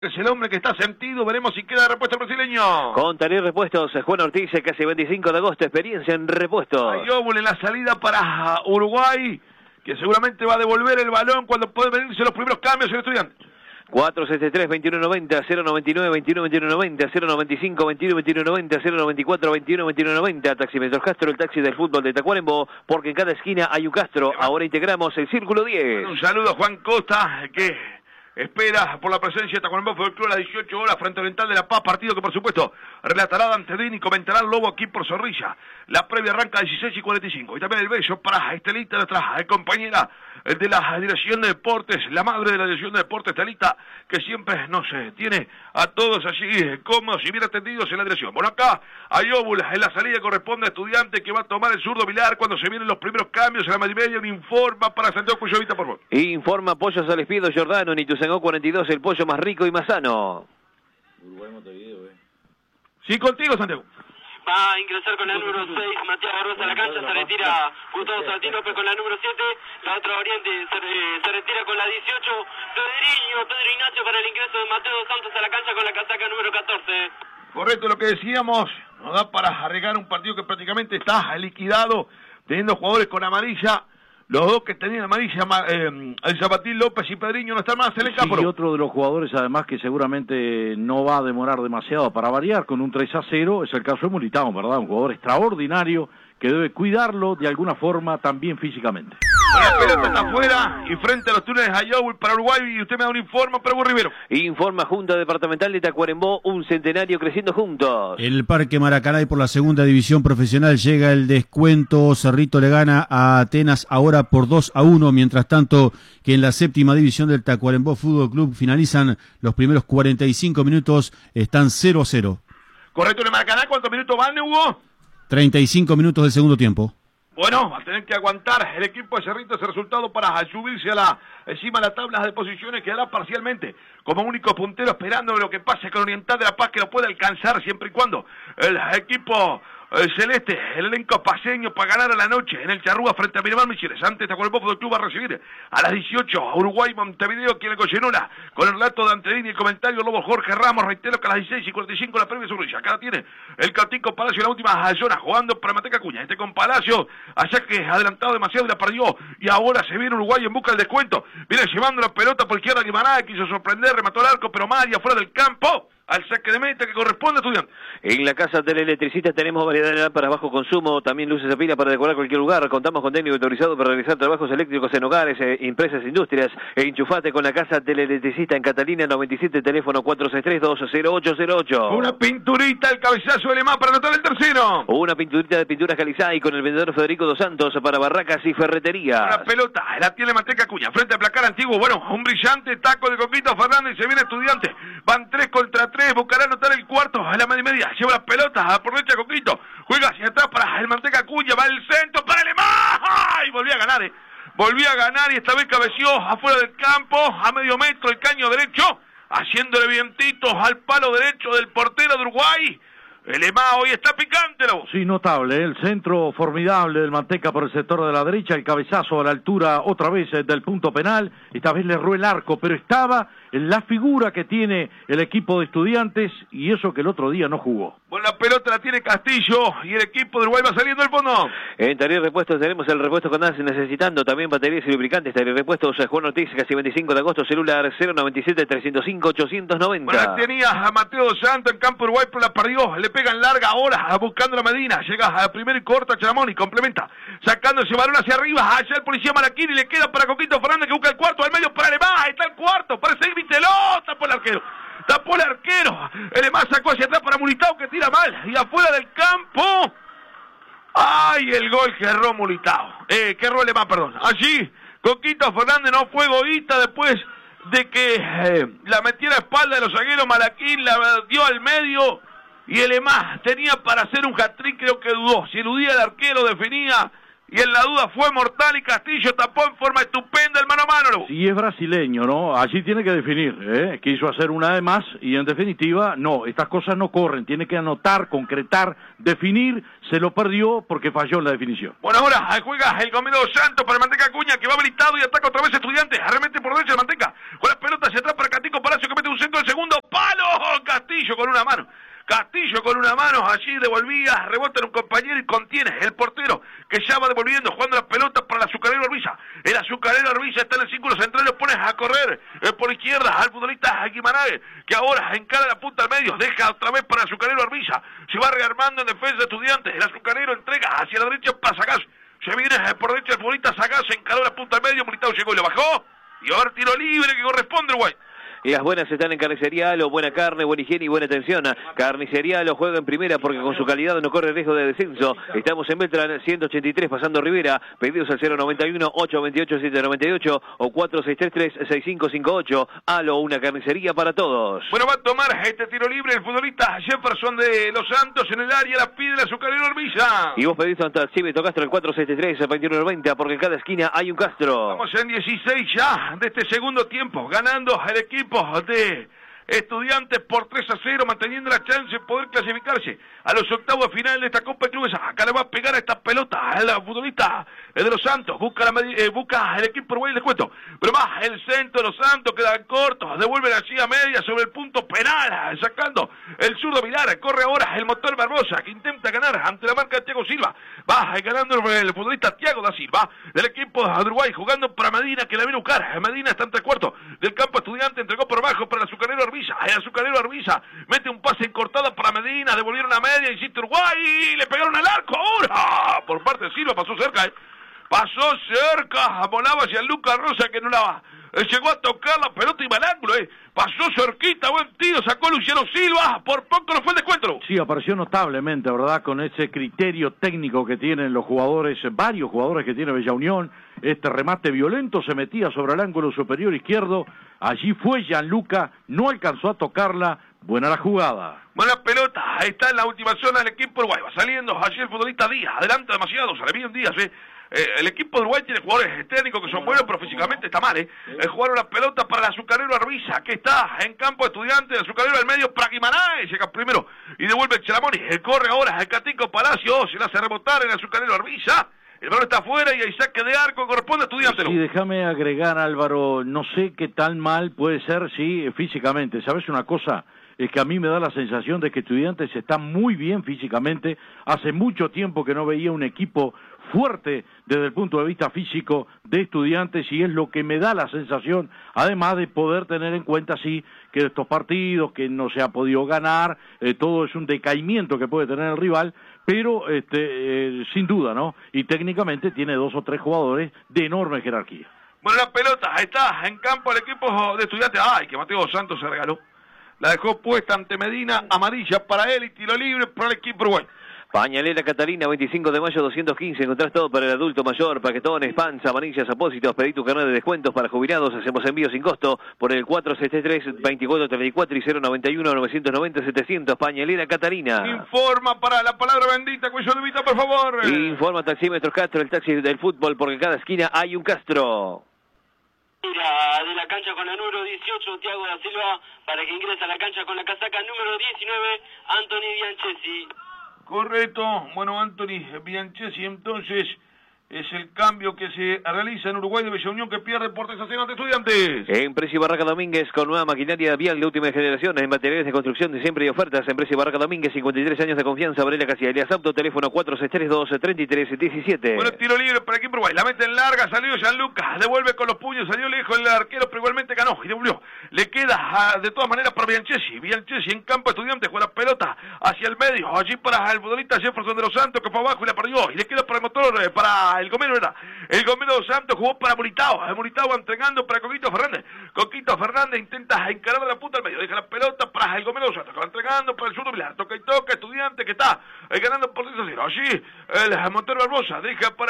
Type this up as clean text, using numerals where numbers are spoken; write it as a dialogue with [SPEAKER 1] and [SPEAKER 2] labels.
[SPEAKER 1] Es el hombre que está sentido, veremos si queda de repuesto brasileño.
[SPEAKER 2] Con Taller Repuestos, Juan Ortiz, casi 25 de agosto, experiencia en repuestos.
[SPEAKER 1] Ayobul en la salida para Uruguay, que seguramente va a devolver el balón cuando pueden venirse los primeros cambios en Estudiantes.
[SPEAKER 2] 473-2190, 099-21-2190, 095-21-2190, 094-21-2190, Taxímetros Castro, el taxi del fútbol de Tacuarembó, porque en cada esquina hay un Castro. Ahora integramos el Círculo 10.
[SPEAKER 1] Bueno, un saludo a Juan Costa, que espera por la presencia de Tacuarembó Fútbol Club a las 18 horas frente a Oriental de La Paz, partido que por supuesto relatará Dante Dini y comentará el Lobo aquí por Zorrilla. La previa arranca a 16:45. Y también el beso para Estelita, nuestra compañera de la Dirección de Deportes, la madre de la Dirección de Deportes, Estelita, que siempre, no sé, tiene a todos allí como si bien atendidos en la dirección. Bueno, acá Ayobul en la salida corresponde a Estudiante, que va a tomar el zurdo Vilar cuando se vienen los primeros cambios en la media y media. Un informa para Santiago Cuyovita, por favor.
[SPEAKER 2] Informa Pollos al Espiedo Giordano, en Ituzaingó 42, el pollo más rico y más sano.
[SPEAKER 3] Uruguay Montevideo,
[SPEAKER 1] Sí, contigo, Santiago.
[SPEAKER 4] Va a ingresar con la número 6, Matías Barrosa a la cancha, se retira Gustavo Saltín López con la número 7, la otra variante se retira con la 18, Pedro Ignacio para el ingreso de Mateo Dos Santos a la cancha con la casaca número 14.
[SPEAKER 1] Correcto, lo que decíamos, nos da para arreglar un partido que prácticamente está liquidado, teniendo jugadores con amarilla. Los dos que tenían amarilla, el Zapatín López y Pedriño, no están más en el campo.
[SPEAKER 3] Sí, y otro de los jugadores, además, que seguramente no va a demorar demasiado para variar, con un 3-0, es el caso de Militao, ¿verdad? Un jugador extraordinario que debe cuidarlo de alguna forma también físicamente.
[SPEAKER 1] La pelota está afuera y frente a los túneles Ayobul para Uruguay, y usted me da un informe para Hugo Rivero.
[SPEAKER 2] Informa Junta Departamental de Tacuarembó, un centenario creciendo juntos.
[SPEAKER 5] El Parque Maracaná, y por la segunda división profesional llega el descuento. Cerrito le gana a Atenas ahora por 2-1, mientras tanto que en la séptima división del Tacuarembó Fútbol Club finalizan los primeros 45 minutos, están 0-0.
[SPEAKER 1] Correcto, en el Maracaná, ¿cuántos minutos van, Hugo?
[SPEAKER 5] 35 minutos del segundo tiempo.
[SPEAKER 1] Bueno, va a tener que aguantar el equipo de Cerrito ese resultado para subirse encima de la tabla de posiciones. Quedará parcialmente como único puntero, esperando lo que pase con Oriental de La Paz, que lo puede alcanzar siempre y cuando el equipo celeste, el elenco paseño, para ganar a la noche en el Charrúa frente a Miramar Misiones. Antes Tacuarembó Fútbol Club va a recibir a las 18 a Uruguay Montevideo, quien le Goyenola, con el relato de Antedini y el comentario Lobo Jorge Ramos. Reitero que a las 16:45 la previa Zorrilla. Acá tiene el Catico Palacio en la última zona, jugando para Mateca Cuña. Con Palacio, allá que adelantado demasiado y la perdió, y ahora se viene Uruguay en busca del descuento. Viene llevando la pelota por izquierda Guimarães, quiso sorprender, remató el arco, pero María fuera del campo, al saque de meta que corresponde a Estudiantes.
[SPEAKER 2] En la casa del electricista tenemos variedad de lámparas bajo consumo, también luces a pila para decorar cualquier lugar. Contamos con técnico autorizado para realizar trabajos eléctricos en hogares, empresas, industrias. Enchufate con la casa del electricista en Catalina 97, teléfono 463-20808.
[SPEAKER 1] Una pinturita, el cabezazo de Lemán para anotar el tercero.
[SPEAKER 2] Una pinturita de pinturas Calizay con el vendedor Federico Dos Santos para barracas y ferreterías.
[SPEAKER 1] Una pelota, la tiene Mateca Cuña, frente al placar antiguo. Bueno, un brillante taco de Coquito Fernández, se viene Estudiante. Van 3 contra 3, buscará anotar el cuarto a la media y media. Lleva la pelota, aprovecha Coquito, juega hacia atrás para el Manteca Cuña, va el centro para Alemán. Y volvió a ganar, volvió a ganar, y esta vez cabeció afuera del campo, a medio metro el caño derecho, haciéndole vientitos al palo derecho del portero de Uruguay. El EMA hoy está picante, Lobo.
[SPEAKER 3] Sí, notable, el centro formidable del Manteca por el sector de la derecha, el cabezazo a la altura otra vez del punto penal, esta vez le erró el arco, pero estaba en la figura que tiene el equipo de Estudiantes, y eso que el otro día no jugó.
[SPEAKER 1] Bueno, la pelota la tiene Castillo, y el equipo de Uruguay va saliendo del fondo.
[SPEAKER 2] En Taller Repuestos tenemos el repuesto que andas necesitando, también baterías y lubricantes. Taller Repuestos, Juan Ortiz, casi 25 de agosto, celular 097-305-890.
[SPEAKER 1] Bueno, tenías a Mateo Dos Santos en campo Uruguay, pero la perdió, le pegan larga ahora, buscando la Medina, llega a primero y corta Charamón y complementa, sacando ese balón hacia arriba, allá el policía Maraquini, le queda para Coquito Fernández, que busca el cuarto, al medio para Alemán, está el cuarto, parece ir Viteló, tapó el arquero, el Alemán sacó hacia atrás para Militao, que tira mal, y afuera del campo, ¡ay! El gol que erró Militao, que erró Alemán, perdón, allí Coquito Fernández no fue egoísta después de que la metiera a espalda de los zagueros. Malaquín la dio al medio, y el EMA tenía para hacer un hat-trick, creo que dudó, si eludía el arquero, definía, y en la duda fue mortal y Castillo tapó en forma estupenda el mano a mano.
[SPEAKER 3] Sí, es brasileño, ¿no? Allí tiene que definir, quiso hacer una de más y en definitiva, no, estas cosas no corren, tiene que anotar, concretar, definir, se lo perdió porque falló en la definición.
[SPEAKER 1] Bueno, ahora juega el Gomero Santos para el Manteca Acuña, que va habilitado y ataca otra vez Estudiantes, arremete por derecha el Manteca, con las pelotas hacia atrás para Catico Palacio, que mete un centro del segundo palo, Castillo con una mano. Castillo con una mano, allí devolvía, rebota en un compañero y contiene el portero que ya va devolviendo, jugando la pelota para el azucarero Arbiza. El azucarero Arbiza está en el círculo central, lo pones a correr por izquierda al futbolista Guimaraes, que ahora encara la punta al medio, deja otra vez para el azucarero Arbiza, se va rearmando en defensa de Estudiantes, el azucarero entrega hacia la derecha para Sagaz, se viene por derecha el futbolista Sagaz, encaró la punta al medio, Militao llegó y lo bajó, y ahora tiro libre que corresponde Uruguay.
[SPEAKER 2] Y las buenas están en Carnicería Alo, buena carne, buena higiene y buena atención. Carnicería Alo juega en primera porque con su calidad no corre riesgo de descenso. Estamos en Beltrán 183 pasando Rivera. Pedidos al 091-828-798 o 4633-6558. Alo, una carnicería para todos.
[SPEAKER 1] Bueno, va a tomar este tiro libre el futbolista Jefferson de Los Santos en el área, la pide el azucarero Arbiza.
[SPEAKER 2] Y vos pedís un taxímetro Castro al 473-2190 porque en cada esquina hay un Castro.
[SPEAKER 1] Vamos en 16 ya de este segundo tiempo, ganando el equipo de Estudiantes por 3-0, manteniendo la chance de poder clasificarse a los octavos de final de esta Copa de Clubes. Acá le va a pegar a esta pelota el futbolista de Los Santos, busca el equipo uruguayo, les cuento, pero más el centro de Los Santos, quedan cortos, devuelven así a media sobre el punto penal, sacando el zurdo Vilar, corre ahora el motor Barbosa, que intenta ganar ante la marca de Thiago Silva, va ganando el futbolista Thiago da Silva, del equipo de Uruguay, jugando para Medina, que la viene a buscar, Medina está en 3/4 del campo Estudiante, entregó por abajo para el azucarero Arbiza, el azucarero Arbiza mete un pase cortado para Medina, devolvieron a media, insiste Uruguay, le pegaron al arco ahora, por parte de Silva, pasó cerca, pasó cerca, volaba hacia Lucas Rosa que no la llegó a tocar la pelota y va al ángulo, pasó cerquita, buen tiro, sacó Luciano Silva, por poco no fue el descuento.
[SPEAKER 3] Sí, apareció notablemente, ¿verdad? Con ese criterio técnico que tienen los jugadores, varios jugadores que tiene Bella Unión, este remate violento se metía sobre el ángulo superior izquierdo, allí fue Gianluca, no alcanzó a tocarla, buena la jugada.
[SPEAKER 1] Buena pelota, está en la última zona del equipo uruguay, va saliendo allí el futbolista Díaz, adelanta demasiado, se le viene Díaz, el equipo de Uruguay tiene jugadores técnicos que son buenos, pero físicamente está mal, jugaron la pelota para el azucarero Arbiza, que está en campo Estudiante, el azucarero al medio para Guimaraes, llega primero y devuelve el Chelamoni, corre ahora el Catico Palacio, se le hace rebotar en el azucarero Arbiza, el balón está afuera y hay saque de arco, corresponde a Estudiante.
[SPEAKER 3] Sí, déjame agregar, Álvaro, no sé qué tan mal puede ser, sí, físicamente, ¿sabes una cosa? Es que a mí me da la sensación de que Estudiantes está muy bien físicamente, hace mucho tiempo que no veía un equipo fuerte desde el punto de vista físico de Estudiantes y es lo que me da la sensación, además de poder tener en cuenta, sí, que estos partidos que no se ha podido ganar, todo es un decaimiento que puede tener el rival, pero sin duda, ¿no? Y técnicamente tiene 2 o 3 jugadores de enorme jerarquía.
[SPEAKER 1] Bueno, la pelota está en campo el equipo de Estudiantes, ay, que Mateo Santos se regaló. La dejó puesta ante Medina, amarilla para él y tiro libre para el equipo uruguayo.
[SPEAKER 2] Pañalera Catalina, 25 de mayo 215, encontrás todo para el adulto mayor, paquetones, panza, manillas, apósitos, pedí tu carnet de descuentos para jubilados, hacemos envíos sin costo por el 473-2434 y 091-990-700, Pañalera Catalina.
[SPEAKER 1] Informa para la palabra bendita, cuello de vista, por favor.
[SPEAKER 2] Informa Taxímetros Castro, el taxi del fútbol, porque en cada esquina hay un Castro.
[SPEAKER 4] De la cancha con la número 18, Thiago da Silva, para que ingrese a la cancha con la casaca número 19, Anthony Bianchesi.
[SPEAKER 1] Correcto, bueno, Anthony Bianchesi, entonces es el cambio que se realiza en Uruguay de Bella Unión, que pierde por 3-0 ante Estudiantes.
[SPEAKER 2] Empresa Barraca Domínguez, con nueva maquinaria vial de última generación, en materiales de construcción de siempre y ofertas. Empresa Barraca Domínguez, 53 años de confianza, Varela Casilla, Elias Auto, teléfono 463-2-33-17.
[SPEAKER 1] Bueno, tiro libre para el equipo Uruguay, la mete en larga, salió Gianluca, devuelve con los puños, salió lejos el arquero, pero igualmente ganó y devolvió. Le queda de todas maneras para Bianchesi en campo Estudiantes, con la pelota hacia el medio, allí para el futbolista Jefferson de Los Santos, que fue abajo y la perdió, y le queda para el motor, para el Gomero, ¿verdad? El Gomero de Los Santos jugó para Militao, Militao entregando para Coquito Fernández intenta encarar la punta al medio, deja la pelota para el Gomero de Los Santos, que va entregando para el zurdo Vilar, toca y toca, Estudiante que está ganando por 3-0, allí el motor Barbosa deja para